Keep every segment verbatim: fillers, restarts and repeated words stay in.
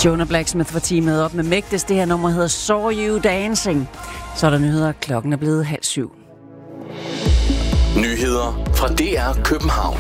Jonah Blacksmith var teamet op med Mægtes. Det her nummer hedder Saw You Dancing. Så er der nyheder. Klokken er blevet halv syv. Nyheder fra D R København.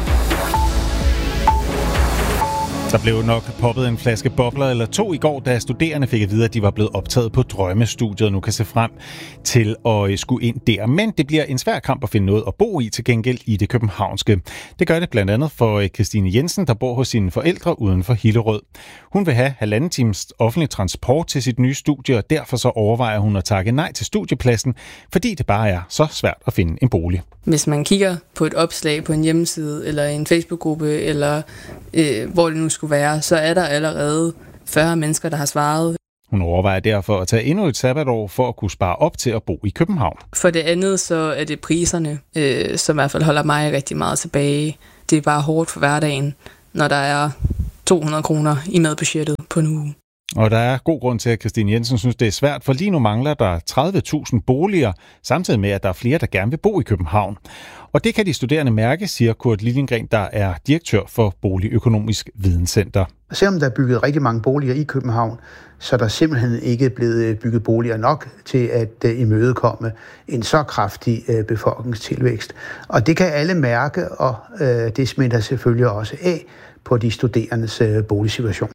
Der blev nok poppet en flaske bobler eller to i går, da studerende fik at vide, at de var blevet optaget på drømmestudiet og nu kan se frem til at skulle ind der. Men det bliver en svær kamp at finde noget at bo i til gengæld i det københavnske. Det gør det blandt andet for Christine Jensen, der bor hos sine forældre uden for Hillerød. Hun vil have halvanden times offentlig transport til sit nye studie, og derfor så overvejer hun at takke nej til studiepladsen, fordi det bare er så svært at finde en bolig. Hvis man kigger på et opslag på en hjemmeside eller en Facebook-gruppe, eller øh, hvor det nu skulle være, så er der allerede fyrre mennesker, der har svaret. Hun overvejer derfor at tage endnu et sabbatår for at kunne spare op til at bo i København. For det andet så er det priserne, øh, som i hvert fald holder mig rigtig meget tilbage. Det er bare hårdt for hverdagen, når der er to hundrede kroner i madbudgettet på en uge. Og der er god grund til, at Christine Jensen synes, det er svært, for lige nu mangler der tredive tusind boliger, samtidig med, at der er flere, der gerne vil bo i København. Og det kan de studerende mærke, siger Kurt Lilliengren, der er direktør for Boligøkonomisk Videnscenter. Selvom der er bygget rigtig mange boliger i København, så er der simpelthen ikke blevet bygget boliger nok til at imødekomme en så kraftig befolkningstilvækst. Og det kan alle mærke, og det smitter selvfølgelig også af på de studerendes boligsituation.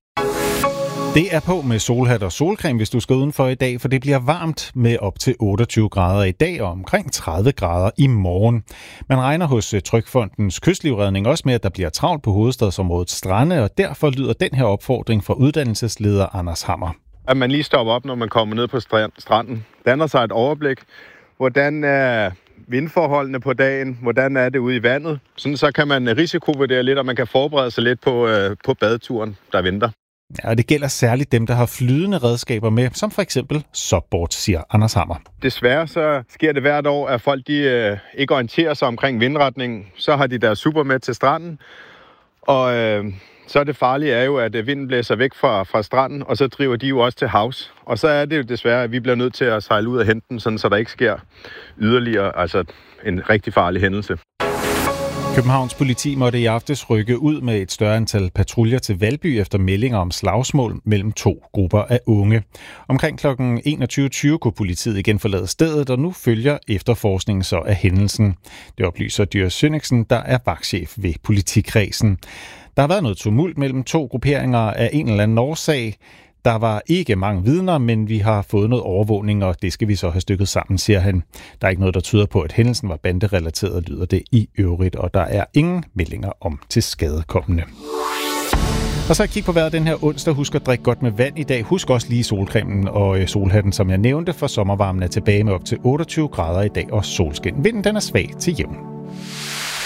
Det er på med solhat og solcreme, hvis du skal udenfor i dag, for det bliver varmt med op til otteogtyve grader i dag og omkring tredive grader i morgen. Man regner hos Trygfondens Kystlivredning også med, at der bliver travlt på hovedstadsområdets strande, og derfor lyder den her opfordring fra uddannelsesleder Anders Hammer. At man lige stopper op, når man kommer ned på stranden, danner sig et overblik. Hvordan er vindforholdene på dagen? Hvordan er det ude i vandet? Sådan så kan man risikovurdere lidt, og man kan forberede sig lidt på, øh, på badeturen, der venter. Ja, og det gælder særligt dem, der har flydende redskaber med, som for eksempel subboard, siger Anders Hammer. Desværre så sker det hvert år, at folk de, øh, ikke orienterer sig omkring vindretningen. Så har de deres super med til stranden, og øh, så er det farlige er jo, at vinden blæser væk fra, fra stranden, og så driver de jo også til havs. Og så er det jo desværre, at vi bliver nødt til at sejle ud og hente den, sådan, så der ikke sker yderligere altså en rigtig farlig hændelse. Københavns politi måtte i aftes rykke ud med et større antal patruljer til Valby efter meldinger om slagsmål mellem to grupper af unge. Omkring klokken enogtyve tyve kunne politiet igen forlade stedet, og nu følger efterforskningen så af hændelsen. Det oplyser Dyre Sønneksen, der er vagtchef ved politikredsen. Der har været noget tumult mellem to grupperinger af en eller anden årsag. Der var ikke mange vidner, men vi har fået noget overvågning, og det skal vi så have stykket sammen, siger han. Der er ikke noget, der tyder på, at hændelsen var banderelateret, lyder det i øvrigt, og der er ingen meldinger om til skadekommende. Og så kig på vejret den her onsdag. Husk at drikke godt med vand i dag. Husk også lige solcremen og solhatten, som jeg nævnte, for sommervarmen er tilbage med op til otteogtyve grader i dag og solskin. Vinden den er svag til jævn.